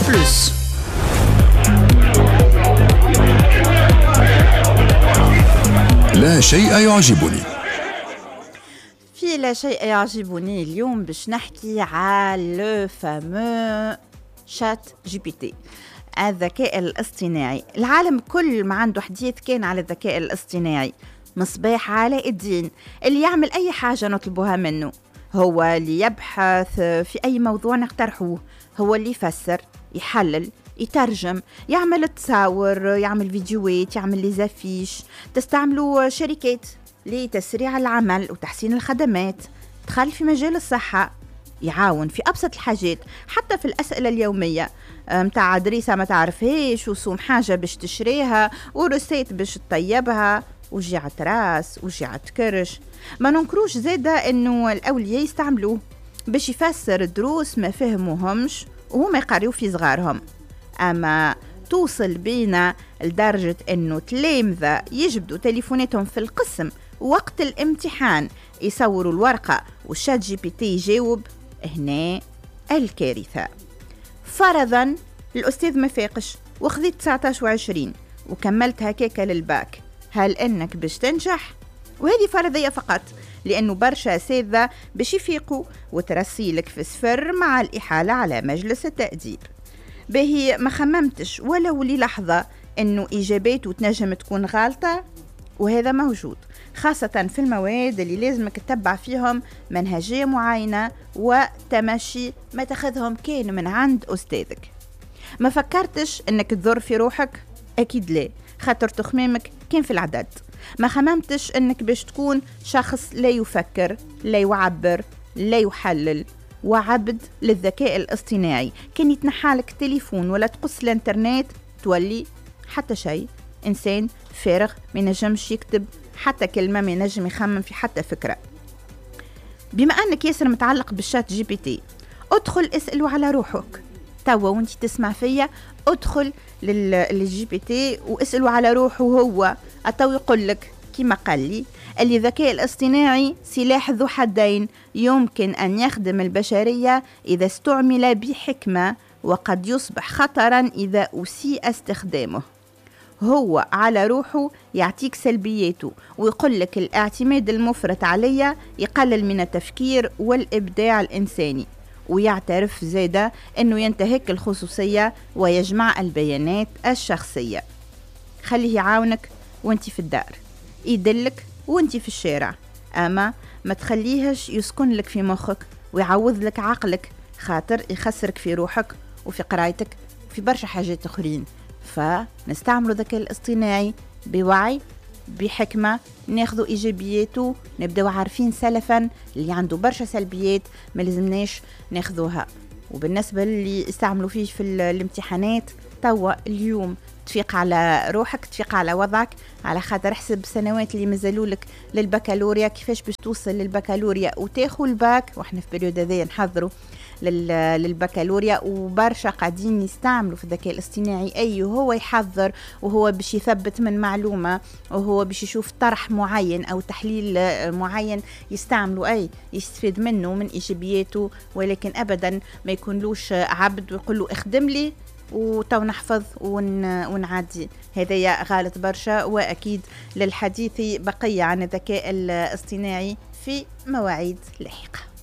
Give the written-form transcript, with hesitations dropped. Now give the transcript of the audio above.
بلس. لا شيء يعجبني. في لا شيء يعجبني اليوم باش نحكي على لو فامو شات جي بي تي، الذكاء الاصطناعي. العالم كل ما عنده حديث كان على الذكاء الاصطناعي. مصباح علاء الدين اللي يعمل أي حاجة نطلبها منه، هو اللي يبحث في أي موضوع نقترحوه، هو اللي يفسر، يحلل، يترجم، يعمل تصاور، يعمل فيديوهات، يعمل لي زافيش. تستعملوا شركات لتسريع العمل وتحسين الخدمات. دخل في مجال الصحة، يعاون في أبسط الحاجات، حتى في الأسئلة اليومية متاع دريسة ما تعرفهاش، وصوم حاجة باش تشريها، ورسيت باش تطيبها، وجيعة راس وجيعة كرش. ما ننكروش زادة انه الاولياء يستعملوه باش يفسر دروس ما فهموهمش وهما يقريو في صغارهم. اما توصل بينا لدرجة انه تلامذة يجبدوا تليفوناتهم في القسم وقت الامتحان، يصوروا الورقة والشات جي بي تي يجاوب، هنا الكارثة. فرضا الأستاذ ما فاقش وخذيت 19 و20 وكملت هكاكا للباك، هل انك باش تنجح؟ وهذه فرضية فقط، لأنه برشا أساتذة باش يفيقوا وترسيلك في صفر مع الإحالة على مجلس التقدير. باهي ما خممتش ولو للحظة أنه إجاباته تنجم تكون غالطة؟ وهذا موجود، خاصة في المواد اللي لازمك تتبع فيهم منهجية معينة وتمشي ما تاخذهم كان من عند أستاذك. ما فكرتش أنك تضر في روحك؟ أكيد لا، خاطر تخمامك كان في العدد. ما خممتش أنك باش تكون شخص لا يفكر، لا يعبر، لا يحلل، وعبد للذكاء الاصطناعي. كان يتنحالك تليفون ولا تقص الانترنت تولي حتى شيء، إنسان فارغ ما ينجمش يكتب حتى كلمة، ما ينجم يخمم في حتى فكرة. بما أنك ياسر متعلق بالشات جي بي تي، ادخل اسأله على روحك توا وانت تسمع فيا. ادخل للجي بي تي واسأله على روحه هو، أتو يقول لك كما قال لي اللي الذكاء الاصطناعي سلاح ذو حدين، يمكن أن يخدم البشرية إذا استعمل بحكمة، وقد يصبح خطرا إذا أسيء استخدامه. هو على روحه يعطيك سلبياته ويقول لك الاعتماد المفرط عليه يقلل من التفكير والإبداع الإنساني، ويعترف زادة أنه ينتهك الخصوصية ويجمع البيانات الشخصية. خليه يعاونك وانت في الدار، يدلك وانت في الشارع، أما ما تخليهش يسكن لك في مخك ويعوض لك عقلك، خاطر يخسرك في روحك وفي قرايتك وفي برشا حاجات أخرين. فنستعملوا الذكاء الاصطناعي بوعي، بحكمة، ناخذوا إيجابياته، نبدأ عارفين سلفا اللي عنده برشا سلبيات ما لازمناش ناخذوها. وبالنسبة اللي استعملوا فيه في الامتحانات، توا اليوم تفيق على روحك، تفيق على وضعك، على خاطر حسب السنوات اللي مازالوا لك للبكالوريا، كيفاش باش توصل للبكالوريا وتاخذ الباك. واحنا في بريود هذا نحضروا للبكالوريا، وبرشا قاعدين يستعملوا في الذكاء الاصطناعي. أي هو يحضر وهو باش يثبت من معلومة وهو باش يشوف طرح معين أو تحليل معين، يستعملوا أي يستفيد منه من إيجابياته، ولكن أبدا ما يكونلوش عبد ويقول له اخدم لي وتو نحفظ ونعدي. هذا غالط برشا، وأكيد للحديث بقية عن الذكاء الاصطناعي في مواعيد لاحقة.